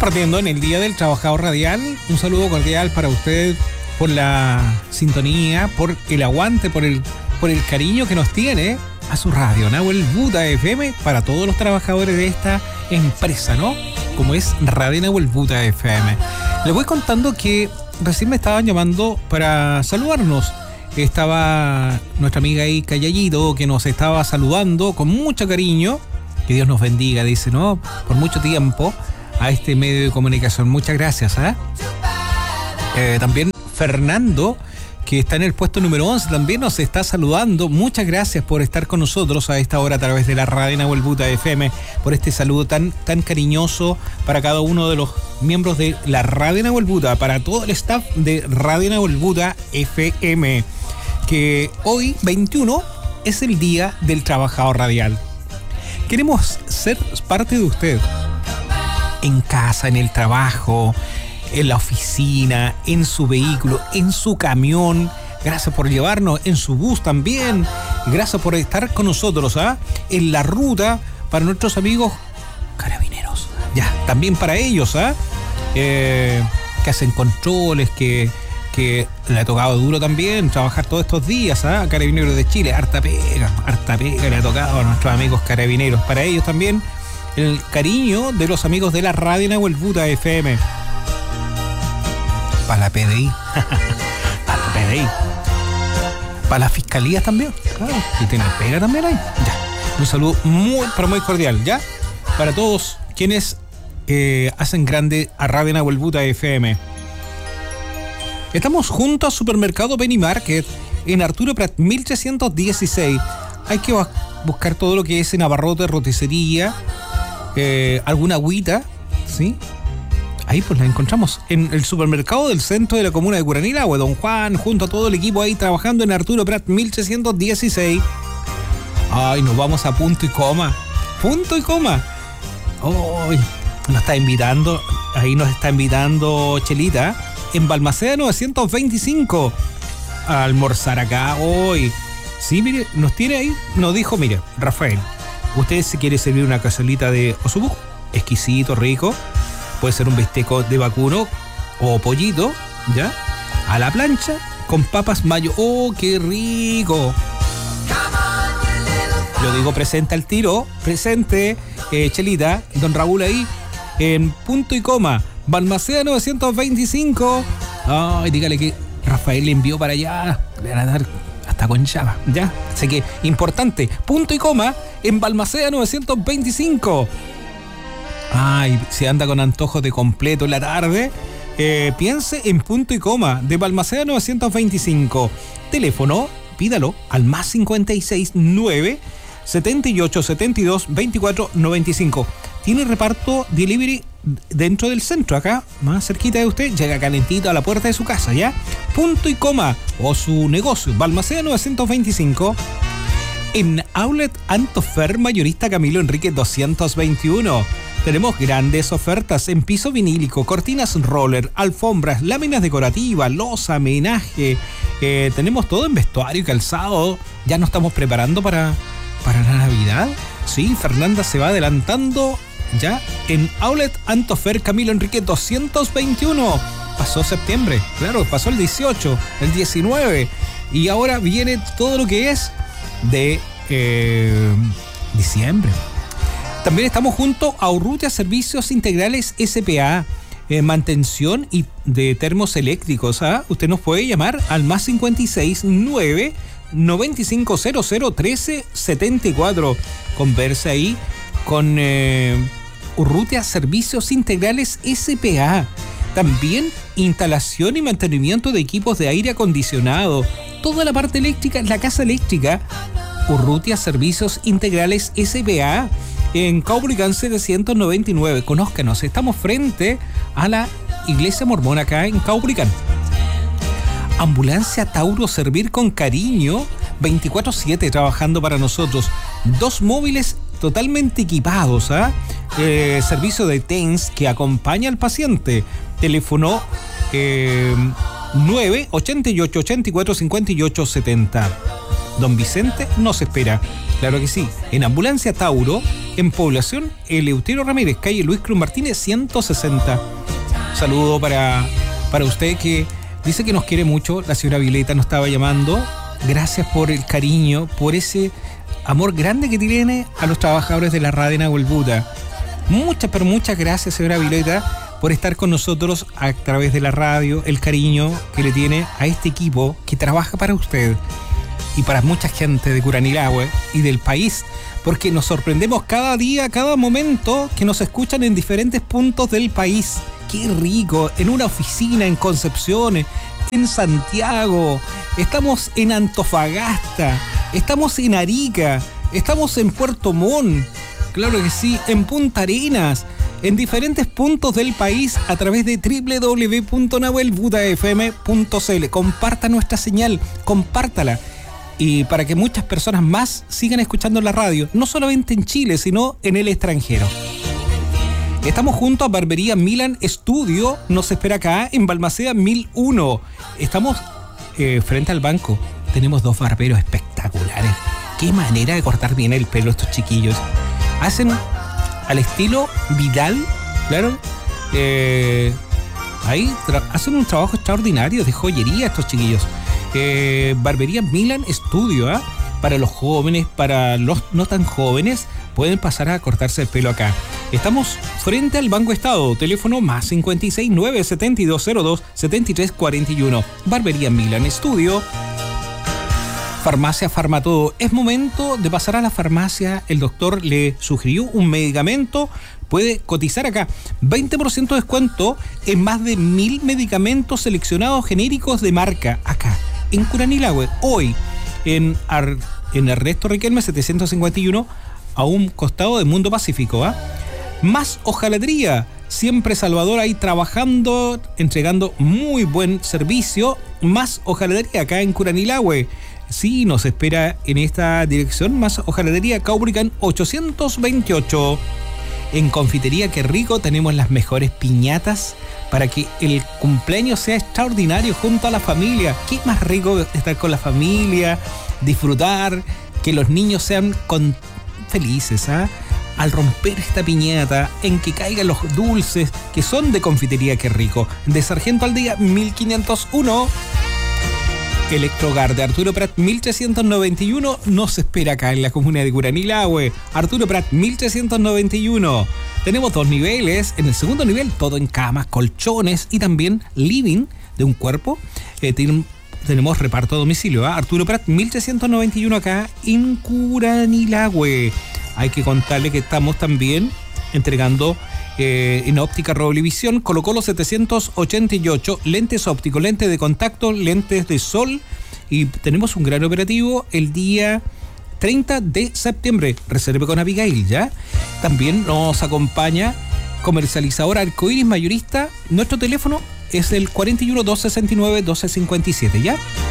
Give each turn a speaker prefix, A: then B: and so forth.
A: compartiendo en el Día del Trabajador Radial. Un saludo cordial para usted por la sintonía, por el aguante, por el cariño que nos tiene a su radio, Nahuel Buda FM, para todos los trabajadores de esta empresa, ¿no? Como es Radio Nahuel Buda FM. Les voy contando que recién me estaban llamando para saludarnos. Estaba nuestra amiga ahí, Callallido, que nos estaba saludando con mucho cariño. Que Dios nos bendiga, dice, ¿no? Por mucho tiempo a este medio de comunicación. Muchas gracias, también Fernando, que está en el puesto número 11, también nos está saludando. Muchas gracias por estar con nosotros a esta hora a través de la Radio Nahuel Buda FM, por este saludo tan cariñoso para cada uno de los miembros de la Radio Nahuel Buda, para todo el staff de Radio Nahuel Buda FM, que hoy, 21, es el Día del Trabajador Radial. Queremos ser parte de usted, en casa, en el trabajo, en la oficina, en su vehículo, en su camión. Gracias por llevarnos, en su bus también. Gracias por estar con nosotros, en la ruta, para nuestros amigos carabineros. Ya, también para ellos, que hacen controles, que le ha tocado duro también trabajar todos estos días, Carabineros de Chile, harta pega le ha tocado a nuestros amigos carabineros. Para ellos también el cariño de los amigos de la Radio Nahuel Buda FM. Para la PDI. Para la PDI. Para la Fiscalía también. Claro, y tiene pega también ahí. Ya. Un saludo muy cordial, ¿ya? Para todos quienes hacen grande a Radio Nahuel Buda FM. Estamos junto a Supermercado Penny Market en Arturo Prat 1316. Hay que buscar todo lo que es en abarrote, roticería, alguna agüita, ¿sí? Ahí pues la encontramos en el supermercado del centro de la comuna de Curanilahue, Don Juan, junto a todo el equipo ahí trabajando en Arturo Prat 1316. Ay, nos vamos a punto y coma. Punto y coma. Ay, nos está invitando Chelita, en Balmaceda 925, a almorzar acá hoy. Sí, mire, nos tiene ahí, nos dijo, mire, Rafael, usted se quiere servir una cazuelita de osobuco, exquisito, rico, puede ser un bisteco de vacuno o pollito, ¿ya? A la plancha, con papas mayo. ¡Oh, qué rico! Yo digo presente al tiro, presente, Chelita, don Raúl ahí, en punto y coma, Balmaceda 925. Ay, dígale que Rafael le envió para allá, le van a dar hasta con llama, ¿ya? Así que, importante, punto y coma en Balmaceda 925. Ay, si anda con antojos de completo en la tarde, piense en punto y coma de Balmaceda 925. Teléfono, pídalo al más 569 78 72 24 95. Tiene reparto delivery dentro del centro, acá, más cerquita de usted, llega calentito a la puerta de su casa, ¿ya? Punto y coma, o su negocio, Balmaceda 925. En Outlet Antofer, mayorista Camilo Enrique 221. Tenemos grandes ofertas en piso vinílico, cortinas roller, alfombras, láminas decorativas, loza, menaje. Tenemos todo en vestuario y calzado. Ya nos estamos preparando para la Navidad. Sí, Fernanda se va adelantando ya en Outlet Antofer Camilo Enrique 221. Pasó septiembre, claro, pasó el 18, el 19 y ahora viene todo lo que es de diciembre. También estamos junto a Urrutia Servicios Integrales S.p.A. Mantención y de termos eléctricos. Usted nos puede llamar al más 569 9500 1374. Converse ahí con Urrutia Servicios Integrales S.p.A. También instalación y mantenimiento de equipos de aire acondicionado. Toda la parte eléctrica en la casa eléctrica. Urrutia Servicios Integrales S.p.A. en Caupolicán 799. Conózcanos, estamos frente a la Iglesia Mormona acá en Caupolicán. Ambulancia Tauro, servir con cariño 24/7 trabajando para nosotros. 2 móviles totalmente equipados, servicio de TENS que acompaña al paciente. Teléfono 988 84 58 70. Don Vicente nos espera. Claro que sí. En Ambulancia Tauro en Población Eleuterio Ramírez, calle Luis Cruz Martínez 160. Saludo para usted que dice que nos quiere mucho. La señora Violeta nos estaba llamando. Gracias por el cariño, por ese amor grande que tiene a los trabajadores de la radio Nahuel Buda. Muchas gracias, señora Violeta, por estar con nosotros a través de la radio, el cariño que le tiene a este equipo que trabaja para usted y para mucha gente de Curanilahue y del país, porque nos sorprendemos cada día, cada momento que nos escuchan en diferentes puntos del país. ¡Qué rico! En una oficina en Concepción, en Santiago, estamos en Antofagasta, estamos en Arica, estamos en Puerto Montt, claro que sí, en Punta Arenas, en diferentes puntos del país a través de www.nahuelbudafm.cl. Comparta nuestra señal, compártala. Y para que muchas personas más sigan escuchando la radio, no solamente en Chile, sino en el extranjero. Estamos junto a Barbería Milan Studio, nos espera acá en Balmaceda 1001. Estamos frente al banco. Tenemos 2 barberos espectaculares. Qué manera de cortar bien el pelo estos chiquillos. Hacen al estilo Vidal, claro. Hacen un trabajo extraordinario de joyería estos chiquillos. Barbería Milan Studio, para los jóvenes, para los no tan jóvenes, pueden pasar a cortarse el pelo acá. Estamos frente al Banco Estado, teléfono más 569 7202 7341. Barbería Milan Studio. Farmacia Farmatodo. Es momento de pasar a la farmacia. El doctor le sugirió un medicamento. Puede cotizar acá. 20% de descuento en más de 1000 medicamentos seleccionados genéricos de marca. Acá, en Curanilahue. Hoy, en Ernesto Riquelme 751, a un costado de Mundo Pacífico. Más hojalatería. Siempre Salvador ahí trabajando, entregando muy buen servicio. Más hojalatería acá en Curanilahue. Sí, nos espera en esta dirección. Más hojalatería Caubrican 828. En Confitería Qué Rico tenemos las mejores piñatas para que el cumpleaños sea extraordinario junto a la familia. Qué más rico estar con la familia, disfrutar, que los niños sean felices, al romper esta piñata, en que caigan los dulces que son de Confitería Qué Rico. De Sargento Aldea 1501. Electrogar de Arturo Prat 1391 nos espera acá en la comuna de Curanilahue. Arturo Prat 1391. Tenemos 2 niveles. En el segundo nivel, todo en camas, colchones y también living de un cuerpo. Tenemos reparto a domicilio. Arturo Prat 1391 acá en Curanilahue. Hay que contarle que estamos también entregando en óptica Roblevisión, Colo-Colo 788, lentes ópticos, lentes de contacto, lentes de sol, y tenemos un gran operativo el día 30 de septiembre. Reserve con Abigail, ¿ya? También nos acompaña comercializadora Arcoiris Mayorista. Nuestro teléfono es el 41 269 1257, ¿ya?